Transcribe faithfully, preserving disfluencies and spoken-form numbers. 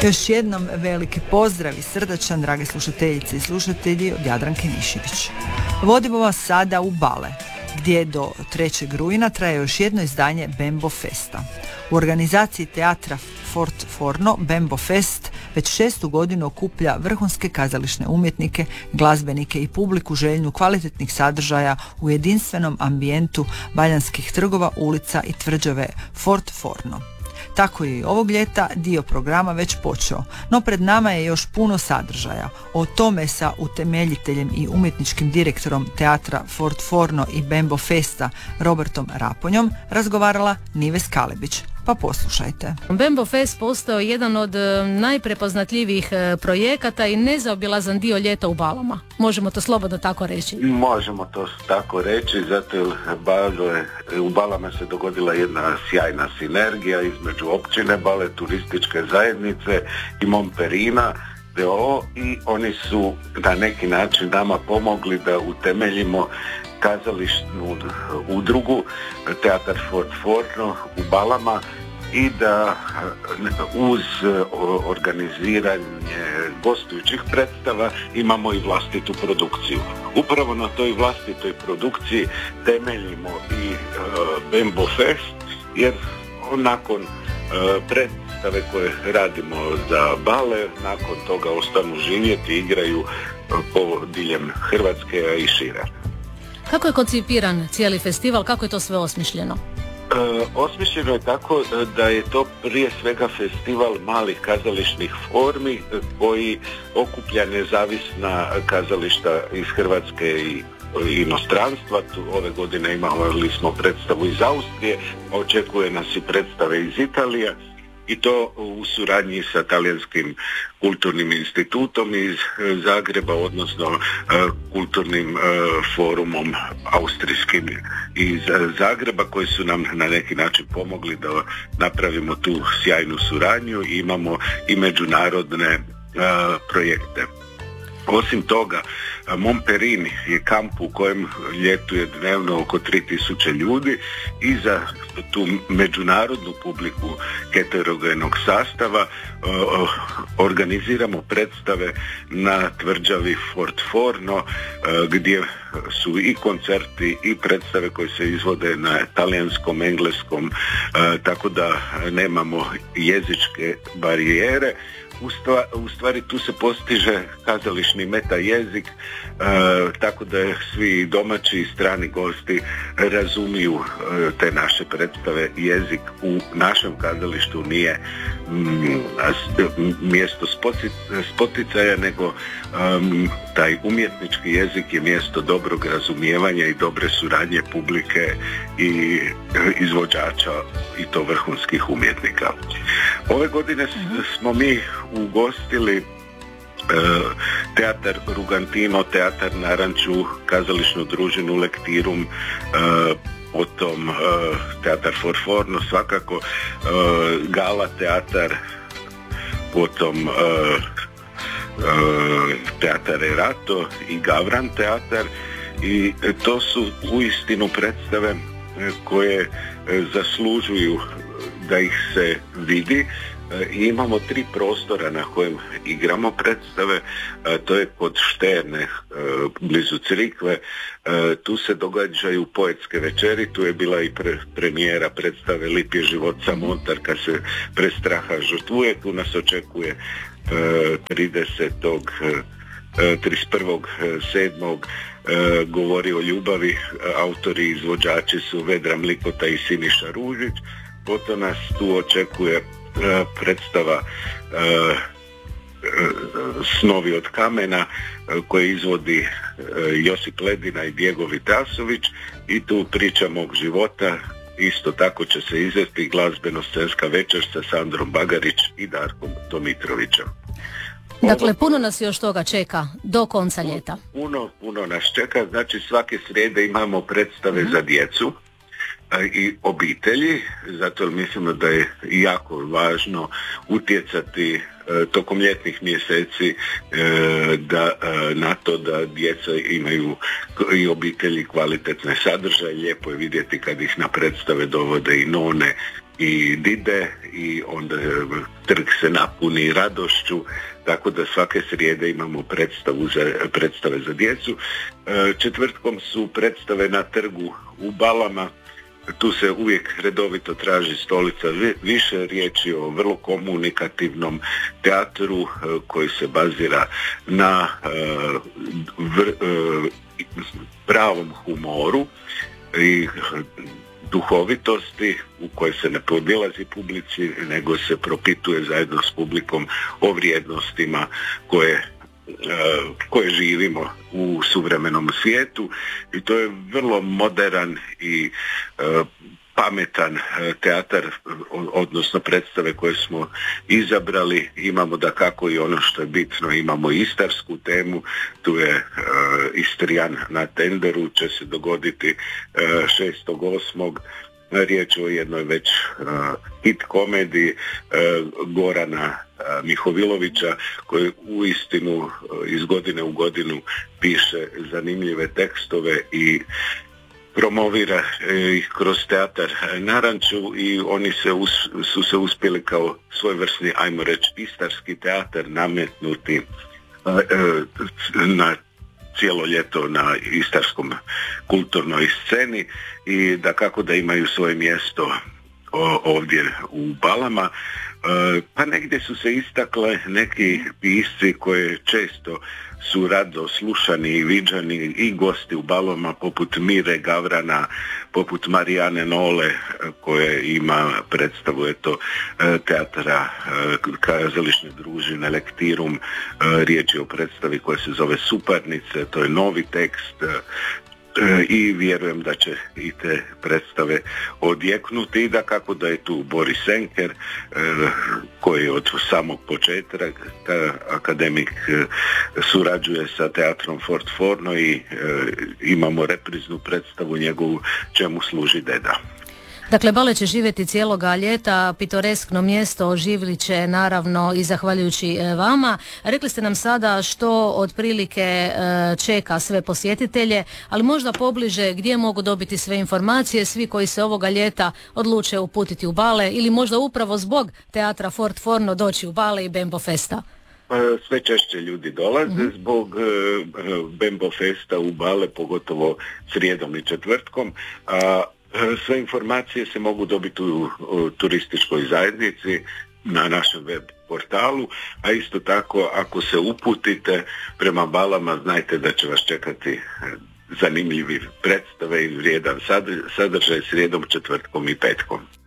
Još jednom veliki pozdrav i srdačan, drage slušateljice i slušatelji, od Jadranke Mišević. Vodimo vas sada u Bale, gdje do trećeg rujna traje još jedno izdanje Bembo Festa. U organizaciji teatra Fort Forno Bembo Fest već šestu godinu okuplja vrhunske kazališne umjetnike, glazbenike i publiku željnu kvalitetnih sadržaja u jedinstvenom ambijentu baljanskih trgova, ulica i tvrđave Fort Forno. Tako je i ovog ljeta dio programa već počeo, no pred nama je još puno sadržaja. O tome sa utemeljiteljem i umjetničkim direktorom teatra Fort Forno i Bembo Festa Robertom Raponjom razgovarala Nives Kalebić. Pa poslušajte. Bembo Fest postao jedan od najprepoznatljivijih projekata i nezaobilazan dio ljeta u Balama. Možemo to slobodno tako reći? Možemo to tako reći, zato jer Bale, u Balama se dogodila jedna sjajna sinergija između općine Bale, turističke zajednice i Momperina d o o i oni su na neki način nama pomogli da utemeljimo kazališnu udrugu Teatar Fort Forno u Balama i da uz organiziranje gostujućih predstava imamo i vlastitu produkciju. Upravo na toj vlastitoj produkciji temeljimo i uh, Bembo Fest, jer nakon uh, predstave koje radimo za Bale, nakon toga ostanu živjeti i igraju uh, po diljem Hrvatske, a i šire. Kako je koncipiran cijeli festival, kako je to sve osmišljeno? E, osmišljeno je tako da je to prije svega festival malih kazališnih formi koji okuplja nezavisna kazališta iz Hrvatske i inostranstva. Tu ove godine imali smo predstavu iz Austrije, očekuje nas i predstave iz Italije, i to u suradnji sa Talijanskim kulturnim institutom iz Zagreba, odnosno uh, kulturnim uh, forumom austrijskim iz Zagreba, koji su nam na neki način pomogli da napravimo tu sjajnu suradnju i imamo i međunarodne uh, projekte. Osim toga, Momperin je kamp u kojem ljetuje dnevno oko tri tisuće ljudi i za tu međunarodnu publiku heterogenog sastava uh, organiziramo predstave na tvrđavi Fort Forno uh, gdje su i koncerti i predstave koje se izvode na talijanskom, engleskom, uh, tako da nemamo jezičke barijere. U stvari, u stvari tu se postiže kazališni meta jezik, e, tako da svi domaći i strani gosti razumiju e, te naše predstave. Jezik u našem kazalištu nije m, mjesto spoticaja, nego m, taj umjetnički jezik je mjesto dobrog razumijevanja i dobre suradnje publike i izvođača, i to vrhunskih umjetnika. Ove godine smo mi ugostili e, teatar Rugantino, teatar Naranču, kazališnu družinu Lektirum, e, potom e, teatar Fort Forno, svakako e, Gala teatar, potom e, e, teatar Erato i Gavran teatar, i to su uistinu predstave koje zaslužuju da ih se vidi. I imamo tri prostora na kojem igramo predstave, to je kod Šterne, blizu Crikve, tu se događaju poetske večeri, tu je bila i pre, premijera predstave Lip je život Montar kad se prestraha žrtvuje, tu nas očekuje tridesetog trideset prvog sedmog govori o ljubavi, autori i izvođači su Vedra Mlikota i Siniša Ružić. Potom nas tu očekuje predstava Snovi od kamena koje izvodi Josip Ledina i Diego Vitasović, i tu priča mog života. Isto tako će se izvesti glazbeno-scenska večer sa Sandrom Bagarić i Darkom Domitrovićem. Dakle, puno nas još toga čeka do konca ljeta. Puno, puno nas čeka. Znači, svake srijede imamo predstave mm-hmm. za djecu i obitelji, zato mislimo da je jako važno utjecati e, tokom ljetnih mjeseci e, da, e, na to da djeca imaju i obitelji kvalitetne sadržaje. Lijepo je vidjeti kad ih na predstave dovode i none i Dide i onda trg se napuni radošću, tako da svake srijede imamo predstavu za, predstave za djecu. Četvrtkom su predstave na trgu u Balama. Tu se uvijek redovito traži stolica više, riječi o vrlo komunikativnom teatru koji se bazira na vr, pravom humoru i duhovitosti u kojoj se ne podilazi publici, nego se propituje zajedno s publikom o vrijednostima koje koje živimo u suvremenom svijetu, i to je vrlo moderan i pametan teatar, odnosno predstave koje smo izabrali. Imamo da kako i ono što je bitno, imamo istarsku temu, tu je uh, Istrijan na tenderu, će se dogoditi uh, šestog osmog Riječ o jednoj već uh, hit komediji uh, Gorana uh, Mihovilovića, koji uistinu uh, iz godine u godinu piše zanimljive tekstove i promovira ih kroz teatar Naranču, i oni se us, su se uspjeli kao svojevrsni, ajmo reći, istarski teatar nametnuti uh, uh, na cijelo ljeto na istarskom kulturnoj sceni, i da kako da imaju svoje mjesto ovdje u Balama. Pa negdje su se istakle neki pisci koje često su rado slušani i viđani i gosti u Balama, poput Mire Gavrana, poput Marijane Nole, koje ima predstavu eto teatra kazališne družine Lektirum. Riječ je o predstavi koja se zove Suparnice, to je novi tekst, i vjerujem da će i te predstave odjeknuti, i da kako da je tu Boris Senker koji od samog početka akademik surađuje sa teatrom Fort Forno, i imamo repriznu predstavu njegovu Čemu služi deda. Dakle, Bale će živjeti cijeloga ljeta, pitoreskno mjesto oživlit će naravno i zahvaljujući vama. Rekli ste nam sada što otprilike čeka sve posjetitelje, ali možda pobliže gdje mogu dobiti sve informacije svi koji se ovoga ljeta odluče uputiti u Bale, ili možda upravo zbog teatra Fort Forno doći u Bale i Bembo Festa. Sve češće ljudi dolaze mm-hmm. zbog uh, Bembo Festa u Bale, pogotovo srijedom i četvrtkom, a sve informacije se mogu dobiti u, u turističkoj zajednici na našem web portalu, a isto tako ako se uputite prema Balama, znajte da će vas čekati zanimljivi predstave i vrijedan sadržaj srijedom, četvrtkom i petkom.